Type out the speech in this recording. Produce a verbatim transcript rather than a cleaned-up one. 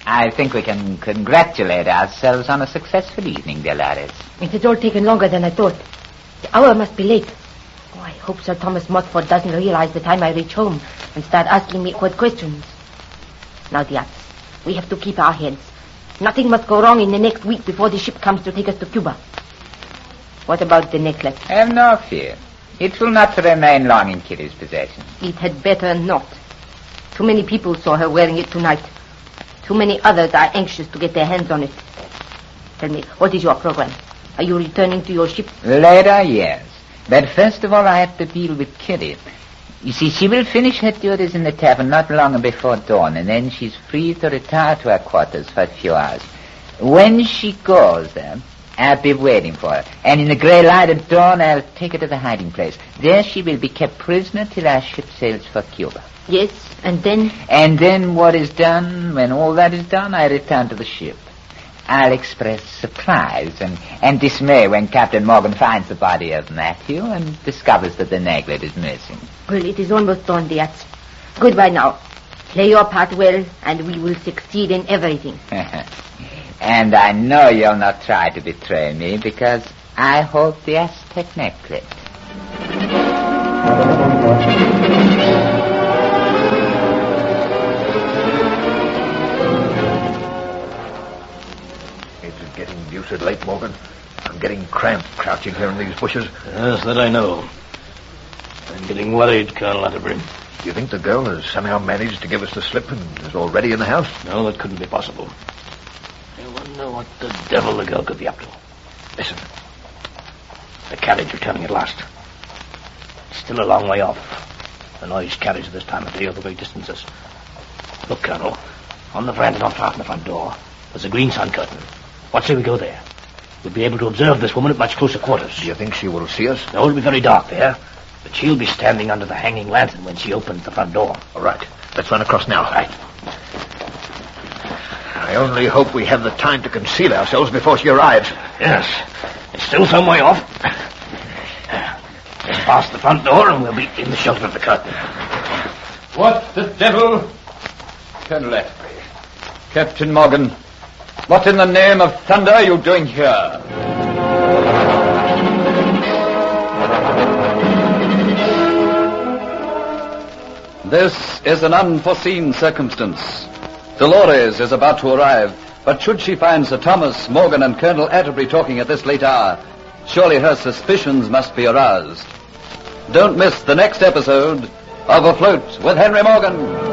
I think we can congratulate ourselves on a successful evening, Dolores. It has all taken longer than I thought. The hour must be late. Oh, I hope Sir Thomas Montfort doesn't realize the time I reach home and start asking me awkward questions. Now, Diaz, we have to keep our heads. Nothing must go wrong in the next week before the ship comes to take us to Cuba. What about the necklace? Have no fear. It will not remain long in Kitty's possession. It had better not. Too many people saw her wearing it tonight. Too many others are anxious to get their hands on it. Tell me, what is your program? Are you returning to your ship? Later, yes. But first of all, I have to deal with Kitty. You see, she will finish her duties in the tavern not long before dawn, and then she's free to retire to her quarters for a few hours. When she goes there, I'll be waiting for her, and in the grey light of dawn, I'll take her to the hiding place. There she will be kept prisoner till our ship sails for Cuba. Yes, and then? And then what is done, when all that is done, I return to the ship. I'll express surprise and, and dismay when Captain Morgan finds the body of Matthew and discovers that the necklet is missing. Well, it is almost done, Diaz. Goodbye now. Play your part well, and we will succeed in everything. And I know you'll not try to betray me, because I hold the Aztec necklet. It's getting deuced late, Morgan. I'm getting cramped crouching here in these bushes. Yes, that I know. I'm getting worried, Colonel Atterbury. Do you think the girl has somehow managed to give us the slip and is already in the house? No, that couldn't be possible. I wonder what the devil the girl could be up to. Listen. The carriage returning at last. It's still a long way off. The noise carries at this time of day over great distances. Look, Colonel. On the veranda not far from the front door, there's a green sun curtain. What say we go there? We'll be able to observe this woman at much closer quarters. Do you think she will see us? No, it'll be very dark there. But she'll be standing under the hanging lantern when she opens the front door. All right. Let's run across now. All right. I only hope we have the time to conceal ourselves before she arrives. Yes. It's still some way off. Just past the front door and we'll be in the shelter of the curtain. What the devil? Colonel Atterbury. Captain Morgan. What in the name of thunder are you doing here? This is an unforeseen circumstance. Dolores is about to arrive, but should she find Sir Thomas, Morgan, and Colonel Atterbury talking at this late hour, surely her suspicions must be aroused. Don't miss the next episode of Afloat with Henry Morgan.